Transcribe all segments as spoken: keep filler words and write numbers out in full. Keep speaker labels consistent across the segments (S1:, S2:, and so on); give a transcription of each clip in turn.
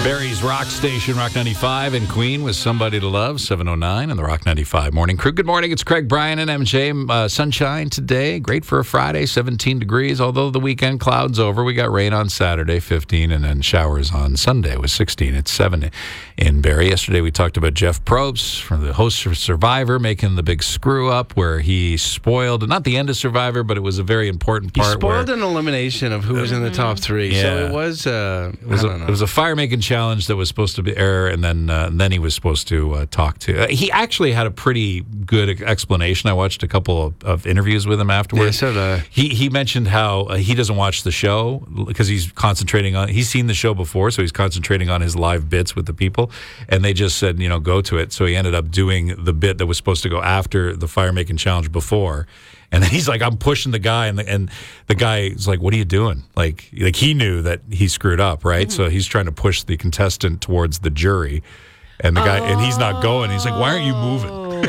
S1: Barry's Rock Station, Rock ninety-five, and Queen with Somebody to Love, seven oh nine, and the Rock ninety-five Morning Crew. Good morning, it's Craig, Brian, and M J. Uh, sunshine today, great for a Friday, seventeen degrees, although the weekend clouds over. We got rain on Saturday, fifteen, and then showers on Sunday with sixteen. It's seven in Barry. Yesterday we talked about Jeff Probst, from the host of Survivor, making the big screw-up where he spoiled, not the end of Survivor, but it was a very important part.
S2: He spoiled
S1: where,
S2: an elimination of who was in the top three.
S1: Yeah.
S2: So it was, uh,
S1: it was,
S2: I
S1: a,
S2: don't know.
S1: it was a fire-making challenge that was supposed to be air, and then uh, and then he was supposed to uh, talk to. Uh, he actually had a pretty good explanation. I watched a couple of, of interviews with him afterwards.
S2: Yeah, so the,
S1: he he mentioned how uh, he doesn't watch the show because he's concentrating on. He's seen the show before, so he's concentrating on his live bits with the people, and they just said, you know, go to it. So he ended up doing the bit that was supposed to go after the fire-making challenge before. And then he's like, I'm pushing the guy, and the, and the guy is like, what are you doing? Like, like he knew that he screwed up, right? Mm-hmm. So he's trying to push the contestant towards the jury, and the guy, oh. and he's not going. He's like, why aren't you moving?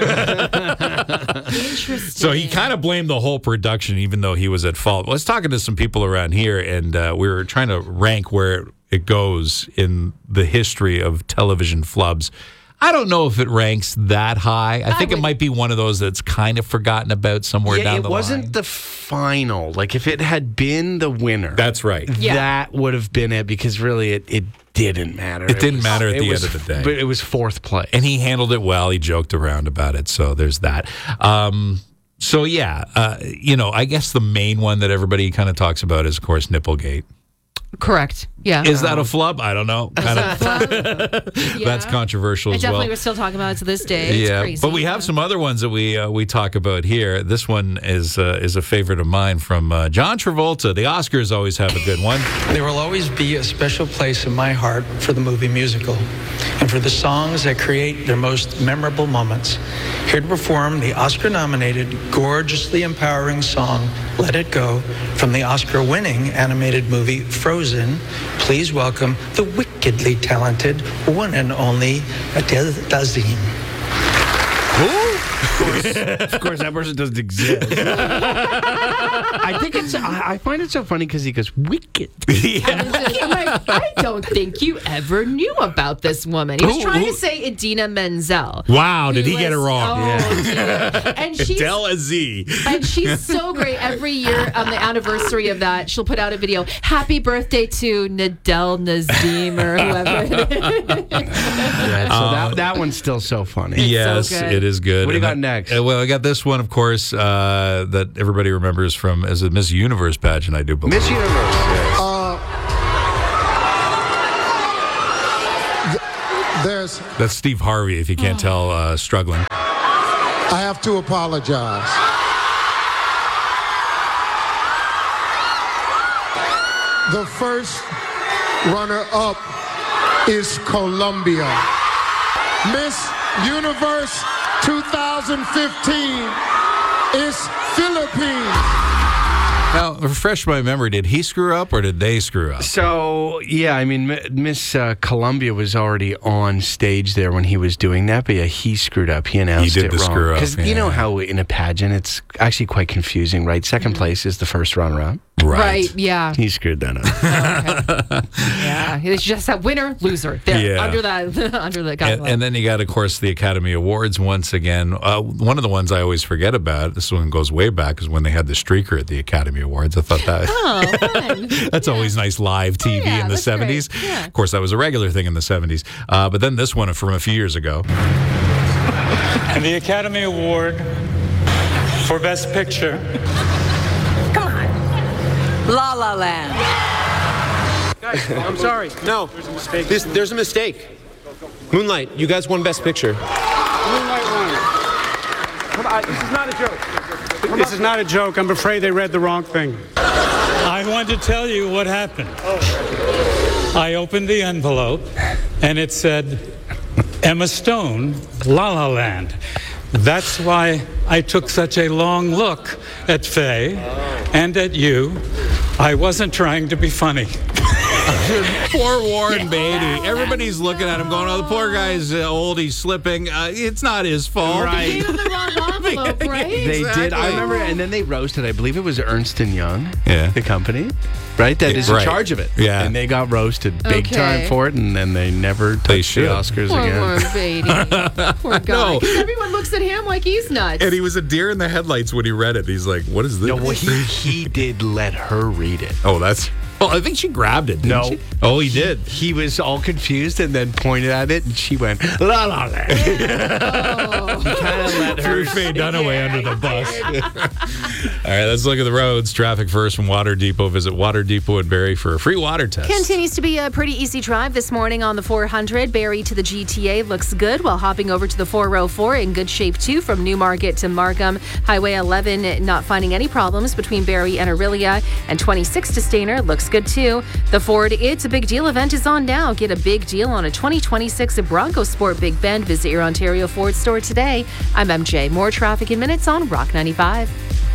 S3: Interesting.
S1: So he kind of blamed the whole production, even though he was at fault. I was talking to some people around here, and uh, we were trying to rank where it goes in the history of television flubs. I don't know if it ranks that high. I, I think would, it might be one of those that's kind of forgotten about somewhere
S2: yeah,
S1: down the line.
S2: It wasn't the final. Like, if it had been the winner.
S1: That's right.
S3: Yeah.
S2: That would have been it, because really it, it didn't matter.
S1: It, it didn't
S2: was,
S1: matter at the
S2: was,
S1: end of the day.
S2: But it was fourth place.
S1: And he handled it well. He joked around about it. So there's that. Um, so, yeah, uh, you know, I guess the main one that everybody kind of talks about is, of course, Nipplegate.
S3: Correct. Yeah.
S1: Is that a flub? I don't know. Kind of.
S3: Yeah.
S1: That's controversial
S3: I
S1: as
S3: definitely
S1: well.
S3: we're still talking about it to this day. It's
S1: yeah,
S3: crazy.
S1: but we have
S3: yeah.
S1: some other ones that we uh, we talk about here. This one is uh, is a favorite of mine from uh, John Travolta. The Oscars always have a good one.
S4: There will always be a special place in my heart for the movie musical and for the songs that create their most memorable moments. Here to perform the Oscar-nominated, gorgeously empowering song, Let It Go, from the Oscar-winning animated movie Frozen, please welcome the wickedly talented one and only Adele Dazeem.
S2: Who? Of course, of course, that person doesn't exist. I think it's. I, I find it so funny because he goes wicked.
S3: I'm like, I don't think you ever knew about this woman. He was
S1: Who-
S3: trying
S1: who-
S3: to say Idina Menzel.
S1: Wow, did he
S3: was-
S1: get it wrong?
S3: Oh,
S2: Yeah.
S3: dear. And she's
S1: Adele Aziz.
S3: and she's so great. Every year on the anniversary of that, she'll put out a video. Happy birthday to Nadel Nazim or whoever.
S2: Yeah, so
S1: Um,
S2: that, that one's still so funny.
S1: Yes,
S3: so good.
S1: it is good.
S2: What do you
S1: And
S2: got
S1: that-
S2: next?
S1: uh, well, I got this one, of course, uh, that everybody remembers from as a Miss Universe pageant, I do believe.
S2: Miss Universe. Yes.
S5: Uh, th- there's,
S1: That's Steve Harvey, if you can't tell, uh, struggling.
S5: I have to apologize. The first runner-up is Colombia. Miss Universe twenty fifteen is Philippines.
S1: Now, refresh my memory. Did he screw up or did they screw up?
S2: So, yeah, I mean, M- Miss uh, Columbia was already on stage there when he was doing that, but yeah, he screwed up. He announced
S1: He did
S2: it
S1: the
S2: wrong.
S1: screw up,
S2: Because you know
S1: yeah.
S2: how in a pageant, it's actually quite confusing, right? Second place is the first runner-up.
S3: Right, yeah.
S2: He screwed that up.
S3: Okay. Yeah. It's just that winner, loser. There,
S1: Yeah.
S3: under that, under the
S1: And,
S3: guideline.
S1: and then you got, of course, the Academy Awards once again. Uh, one of the ones I always forget about, this one goes way back, is when they had the streaker at the Academy Awards. I thought that
S3: Oh, fun.
S1: that's always nice live T V
S3: Oh, yeah,
S1: in the
S3: that's great.
S1: seventies.
S3: Yeah.
S1: Of course, that was a regular thing in the seventies. Uh, but then this one from a few years ago.
S6: And the Academy Award for Best Picture.
S7: La La Land.
S8: Guys, I'm sorry. No, this, there's a mistake. Moonlight, you guys won Best Picture.
S6: Moonlight won.
S8: Come on, this is not a joke.
S6: This is not a joke. I'm afraid they read the wrong thing. I want to tell you what happened. I opened the envelope, and it said, Emma Stone, La La Land. That's why I took such a long look at Faye and at you. I wasn't trying to be funny.
S1: Poor Warren Beatty. Everybody's looking at him going, oh, the poor guy's uh, old, he's slipping. Uh, it's not his fault.
S2: Right.
S3: Gave him the wrong envelope, right?
S2: They
S1: Exactly.
S2: did. I remember, and then they roasted. I believe it was Ernst and Young,
S1: Yeah.
S2: the company, right? That is in
S1: Right.
S2: charge of it.
S1: Yeah.
S2: And they got roasted big
S3: Okay.
S2: time for it, and then they never touched
S1: They
S2: the
S1: should.
S2: Oscars
S3: Poor
S2: again.
S3: Warren Beatty. Poor guy.
S1: No.
S3: 'Cause everyone looks at him like he's nuts.
S1: And he was a deer in the headlights when he read it. He's like, what is this?
S2: No, well, he, he did let her read it.
S1: Oh, that's... Well, I think she grabbed it, didn't
S2: No.
S1: she? Oh, he did.
S2: He was all confused and then pointed at it, and she went, la la la. He kind of let her.
S1: Threw Faye Dunaway under the bus. All right, let's look at the roads. Traffic first from Water Depot. Visit Water Depot in Barrie for a free water test.
S3: Continues to be a pretty easy drive this morning on the four hundred. Barrie to the G T A looks good, while hopping over to the four oh four in good shape too from Newmarket to Markham. Highway eleven not finding any problems between Barrie and Aurelia, and twenty-six to Stainer looks good too. The Ford It's a Big Deal event is on now. Get a big deal on a twenty twenty-six Bronco Sport Big Bend. Visit your Ontario Ford store today. I'm M J. More traffic in minutes on Rock ninety-five.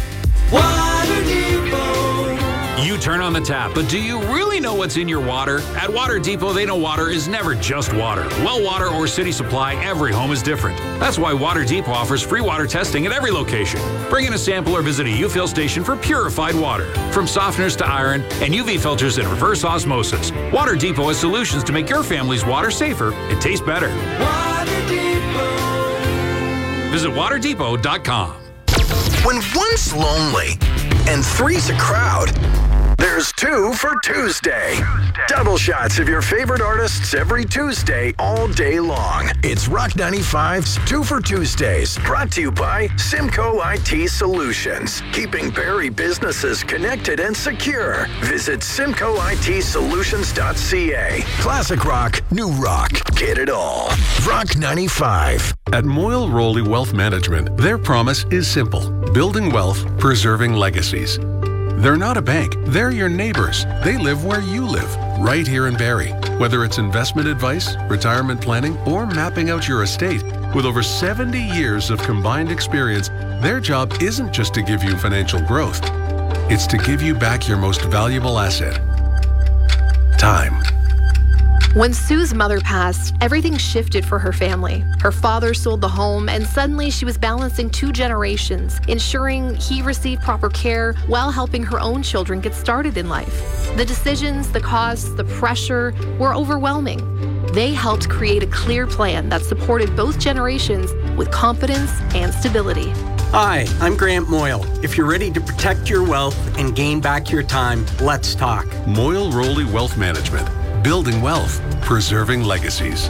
S9: You turn on the tap, but do you really know what's in your water? At Water Depot, they know water is never just water. Well water or city supply, every home is different. That's why Water Depot offers free water testing at every location. Bring in a sample or visit a U-Fill station for purified water. From softeners to iron and U V filters and reverse osmosis, Water Depot has solutions to make your family's water safer and taste better. Water Depot. Visit water depot dot com.
S10: When one's lonely and three's a crowd, there's two for Tuesday. Double shots of your favorite artists every Tuesday, all day long. It's Rock ninety-five's Two for Tuesdays, brought to you by Simcoe I T Solutions, keeping Barrie businesses connected and secure. Visit simcoe I T solutions dot c a. Classic rock, new rock, get it all. Rock ninety-five.
S11: At Moyle Rowley Wealth Management, their promise is simple: building wealth, preserving legacies. They're not a bank. They're your neighbors. They live where you live, right here in Barrie. Whether it's investment advice, retirement planning, or mapping out your estate, with over seventy years of combined experience, their job isn't just to give you financial growth. It's to give you back your most valuable asset: time.
S12: When Sue's mother passed, everything shifted for her family. Her father sold the home, and suddenly she was balancing two generations, ensuring he received proper care while helping her own children get started in life. The decisions, the costs, the pressure were overwhelming. They helped create a clear plan that supported both generations with confidence and stability.
S13: Hi, I'm Grant Moyle. If you're ready to protect your wealth and gain back your time, let's talk.
S11: Moyle Rowley Wealth Management. Building wealth, preserving legacies.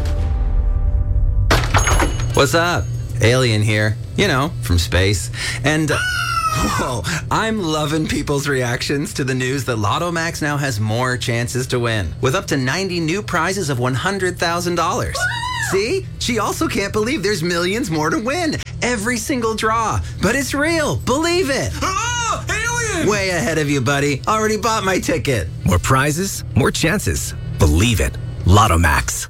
S14: What's up? Alien here. You know, from space. And, uh, whoa, I'm loving people's reactions to the news that Lotto Max now has more chances to win, with up to ninety new prizes of one hundred thousand dollars. See? She also can't believe there's millions more to win. Every single draw. But it's real. Believe it.
S15: Oh, alien!
S14: Way ahead of you, buddy. Already bought my ticket.
S16: More prizes, more chances. Believe it. Lotto Max.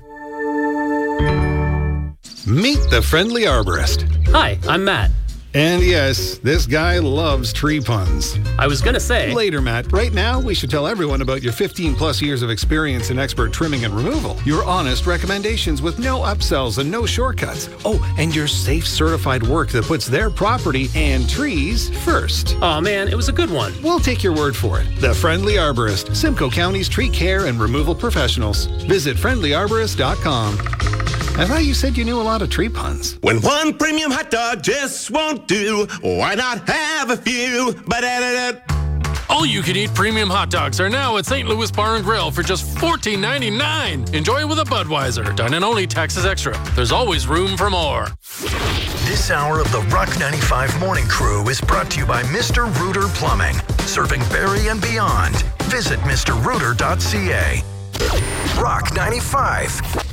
S17: Meet the Friendly Arborist.
S18: Hi, I'm Matt.
S17: And yes, this guy loves tree puns.
S18: I was gonna say.
S17: Later, Matt. Right now, we should tell everyone about your fifteen plus years of experience in expert trimming and removal. Your honest recommendations with no upsells and no shortcuts. Oh, and your safe certified work that puts their property and trees first.
S18: Oh man, it was a good one.
S17: We'll take your word for it. The Friendly Arborist, Simcoe County's tree care and removal professionals. Visit friendly arborist dot com. I thought you said you knew a lot of tree puns.
S15: When one premium hot dog just won't do, why not have a few? Ba-da-da-da.
S19: All you can eat premium hot dogs are now at Saint Louis Bar and Grill for just fourteen ninety-nine. Enjoy with a Budweiser. Dine in only, taxes extra. There's always room for more.
S10: This hour of the Rock ninety-five Morning Crew is brought to you by Mister Rooter Plumbing, serving Barrie and beyond. Visit mister rooter dot c a. Rock ninety-five.